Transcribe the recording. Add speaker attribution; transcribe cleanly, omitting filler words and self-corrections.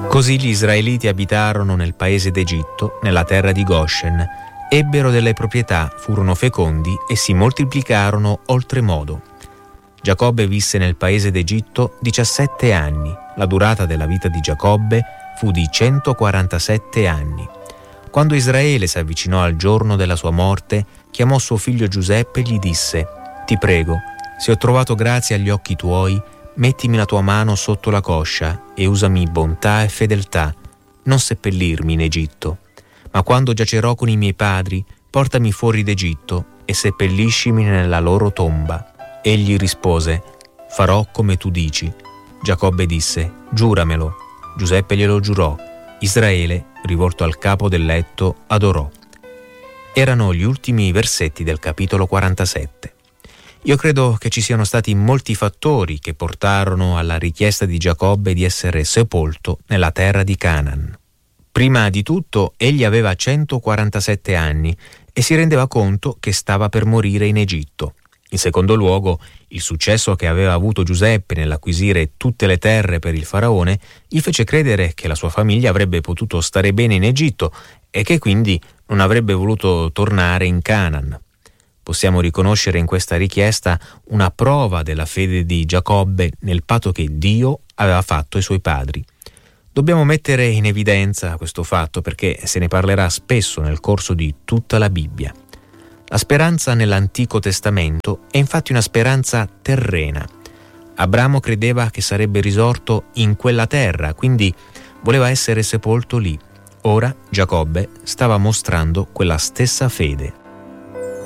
Speaker 1: Così gli israeliti abitarono nel paese d'Egitto, nella terra di Goshen, ebbero delle proprietà, furono fecondi e si moltiplicarono oltremodo. Giacobbe visse nel paese d'Egitto 17 anni. La durata della vita di Giacobbe fu di 147 anni. Quando Israele si avvicinò al giorno della sua morte, chiamò suo figlio Giuseppe e gli disse: «Ti prego, se ho trovato grazia agli occhi tuoi, mettimi la tua mano sotto la coscia e usami bontà e fedeltà, non seppellirmi in Egitto. Ma quando giacerò con i miei padri, portami fuori d'Egitto e seppelliscimi nella loro tomba». Egli rispose: «Farò come tu dici». Giacobbe disse: «Giuramelo». Giuseppe glielo giurò. Israele, rivolto al capo del letto, adorò. Erano gli ultimi versetti del capitolo 47. Io credo che ci siano stati molti fattori che portarono alla richiesta di Giacobbe di essere sepolto nella terra di Canaan. Prima di tutto, egli aveva 147 anni e si rendeva conto che stava per morire in Egitto. In secondo luogo, il successo che aveva avuto Giuseppe nell'acquisire tutte le terre per il faraone gli fece credere che la sua famiglia avrebbe potuto stare bene in Egitto e che quindi non avrebbe voluto tornare in Canaan. Possiamo riconoscere in questa richiesta una prova della fede di Giacobbe nel patto che Dio aveva fatto ai suoi padri. Dobbiamo mettere in evidenza questo fatto perché se ne parlerà spesso nel corso di tutta la Bibbia. La speranza nell'Antico Testamento è infatti una speranza terrena. Abramo credeva che sarebbe risorto in quella terra, quindi voleva essere sepolto lì. Ora Giacobbe stava mostrando quella stessa fede.